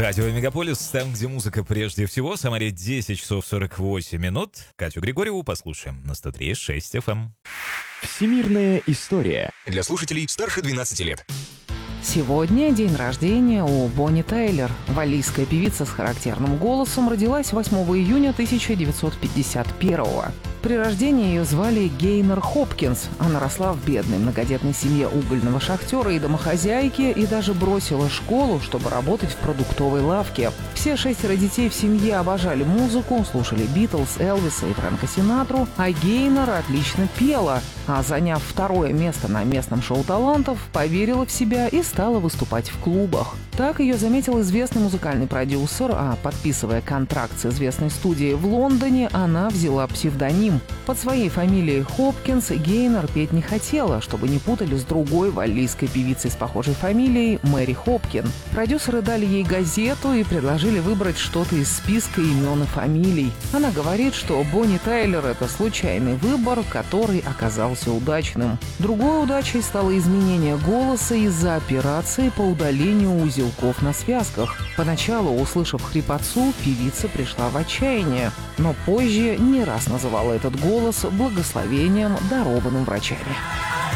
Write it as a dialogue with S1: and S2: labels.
S1: Радио Мегаполис, там, где музыка прежде всего. Самаре 10 часов 48 минут. Катю Григорьеву послушаем на 103.6 FM.
S2: Всемирная история.
S3: Для слушателей старше 12 лет.
S4: Сегодня день рождения у Бонни Тайлер. Валлийская певица с характерным голосом родилась 8 июня 1951-го. При рождении ее звали Гейнер Хопкинс. Она росла в бедной многодетной семье угольного шахтера и домохозяйки и даже бросила школу, чтобы работать в продуктовой лавке. Все 6 детей в семье обожали музыку, слушали Битлз, Элвиса и Фрэнка Синатру, а Гейнер отлично пела, а заняв 2-е место на местном шоу талантов, поверила в себя и стала выступать в клубах. Так ее заметил известный музыкальный продюсер, а подписывая контракт с известной студией в Лондоне, она взяла псевдоним. Под своей фамилией Хопкинс Гейнер петь не хотела, чтобы не путали с другой валлийской певицей с похожей фамилией Мэри Хопкин. Продюсеры дали ей газету и предложили выбрать что-то из списка имен и фамилий. Она говорит, что Бонни Тайлер — это случайный выбор, который оказался удачным. Другой удачей стало изменение голоса из-за операции по удалению узелков на связках. Поначалу, услышав хрипотцу, певица пришла в отчаяние, но позже не раз называла этот голос благословением, дарованным врачами.